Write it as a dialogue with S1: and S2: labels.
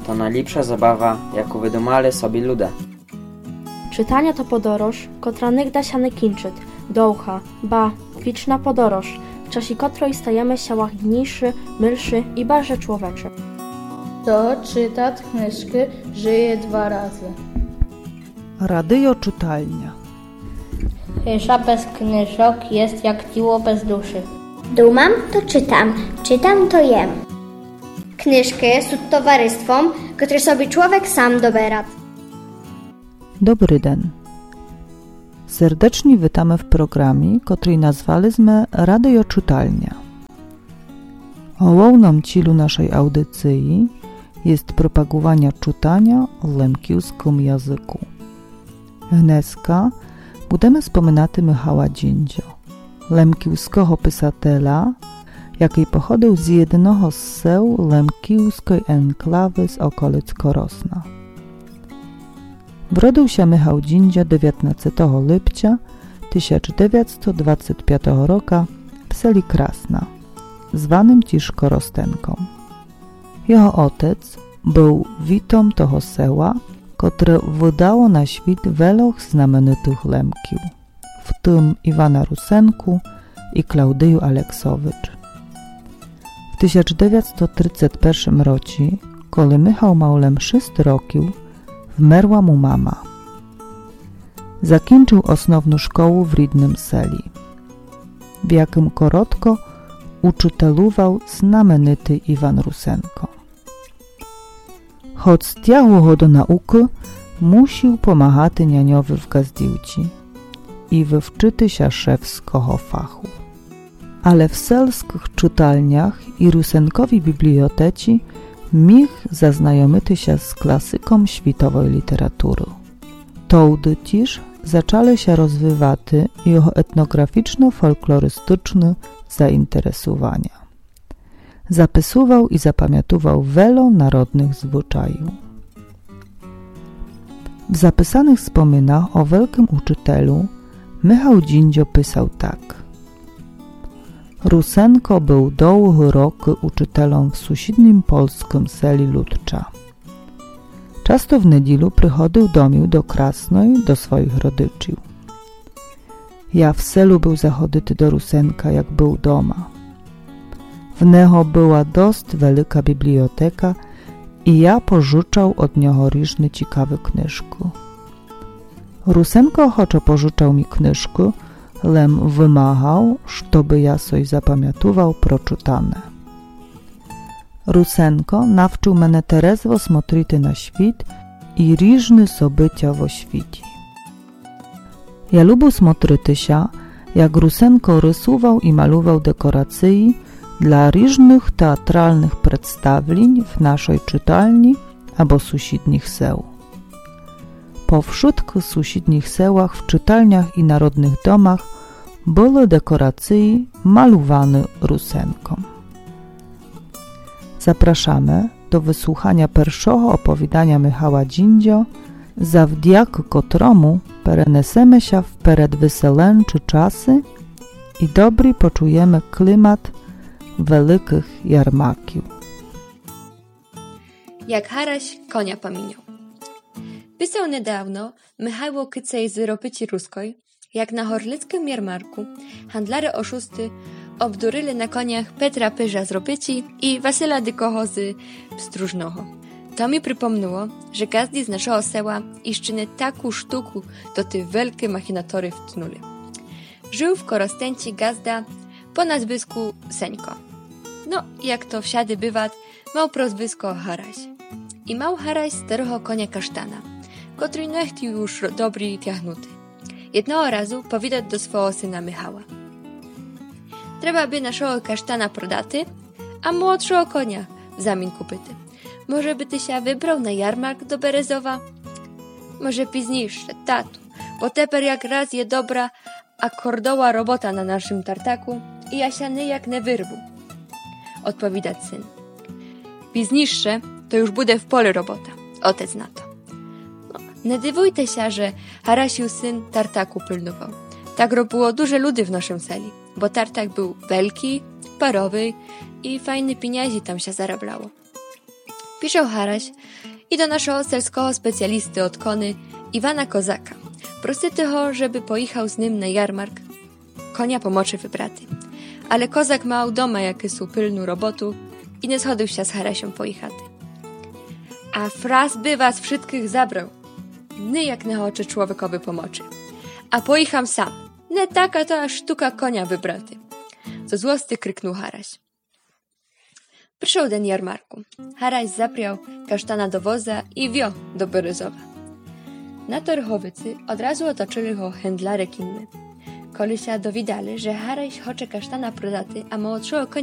S1: to najlepsza zabawa, jaką wydumali sobie ludzie.
S2: Czytanie to podoroż, kotra nigda się nie kończy, dołcha, ba, wieczna podoroż, w czasie której stajemy się łagodniejszy, milszy i bardziej człowieczy.
S3: To czyta knyżki żyje 2 razy.
S4: Radio czytalnia.
S3: Hysza bez knyżok jest jak ciło bez duszy.
S5: Dumam to czytam, czytam to jem. Knyżki są towarzystwom, które sobie człowiek sam dobera.
S4: Dobry den. Serdecznie witamy w programie, który nazwaliśmy Radio Czytalnia. Główną celą naszej audycji jest propagowanie czytania w lemkiuskim języku. Dneska będziemy wspominać Michała Dzindzio, lemkiuskiego pisatela, jaki pochodził z jednego z seł lemkiuskiej enklawy z okolic Korosna. Wrodził się Michał Dzindzio 19 lipca 1925 roku w seli Krasna, zwanym dziś Korostenką. Jego ojciec był witą toho seła, które wydało na świat wielu znamienitych lemkiów, w tym Iwana Rusenku i Klaudyju Aleksowicz. W 1931 roku, kiedy Michał miał len 6 roków, wmerła mu mama. Zakończył osnowną szkołę w rodnym seli, w jakim korotko uczytelował znamienity Iwan Rusenko. Choć stiahło go do nauki, musiał pomagać nianiowi w gazdiłci i wywczyty się szewskiego fachu. Ale w selskich czytalniach i Rusenkowi biblioteci mógł zaznajomić się z klasyką światowej literatury. Tołdy też zaczęły się rozwijać jego etnograficzno-folklorystyczne zainteresowania. Zapisywał i zapamiętywał wiele narodnych zwyczajów. W zapisanych wspominach o wielkim uczytelu Michał Dzindzio pisał tak. Rusenko był długie roky uczytelem w sąsiednim polskim seli Ludcza. Często w niedzielu przychodził do Krasnej do swoich rodziców. Ja w selu był zachodzity do Rusenka, jak był doma. W niego była dość wielka biblioteka i ja pożyczał od niego różne ciekawe knyżki. Rusenko ochoczo pożyczał mi knyżki, lem wymagał, żeby ja coś zapamiętywał proczytane. Rusenko nauczył mnie trezwo smotrity na świat i różne sobycia w świecie. Ja lubię smotrity się, jak Rusenko rysował i malował dekoracje dla różnych teatralnych przedstawień w naszej czytelni albo sąsiednich seł. Po wszystkich sąsiednich sełach, w czytelniach i narodnych domach były dekoracje malowane Rusenką. Zapraszamy do wysłuchania pierwszego opowiadania Michała Dzindzio, zawdzięki któremu przenesemy się w przedwyselęcze czasy i dobry poczujemy klimat wielkich jarmarków.
S6: Jak Haraś konia pominął. Pisał niedawno Michał Kycej z Ropyci Ruskoj, jak na horlickim jarmarku handlary oszusty obduryli na koniach Petra Pyża z Ropyci i Wasyla Dykoho z Pstróżnoho. To mi przypomniało, że każdy z naszego seła iszczyny taką sztuku do tych wielkie machinatory wtnuli. Żył w Korostenci gazda po nazwisku Seńko. No, jak to wsiady bywa, mał prozwisko Haraś. I mał Haraś starego konia kasztana, który nechty już dobry tiahnuty. Jednego razu powidać do swojego syna Michała. Trzeba by naszego kasztana prodaty, a młodszego konia w zamian kupyty. Może by ty się wybrał na jarmark do Berezowa? Może późniejsze, tatu, bo teper jak raz je dobra, a kordoła robota na naszym tartaku i ja się jak nie wyrwu. Odpowiadać syn. Późniejsze to już bude w pole robota. Otec na to. No, nie dywujte się, że Harasiu syn tartaku pilnował. Tak robiło duże ludy w naszym seli, bo tartak był wielki, parowy i fajny pieniędzy tam się zarablało. Piszał Haraś i do naszego selskiego specjalisty od kony Iwana Kozaka. Prosty tycho, żeby pojechał z nim na jarmark. Konia pomoczy wybraty. Ale Kozak mał doma jakieś pilnu robotu i nie schodził się z Harasią pojechaty. A fraz by was wszystkich zabrał. Nie jak na oczy człowiekowi pomoczy. A pojecham sam. Nie taka to aż sztuka konia wybraty. Ze złosty kryknął Haraś. Przyszedł den jarmarku. Haraś zapriał kasztana do woza i wio do Beryzowa. Na Torchowicy od razu otoczyli go handlarek inny. Kolisia dowidali, że Haraś chce kasztana prodaty, a młodszego konia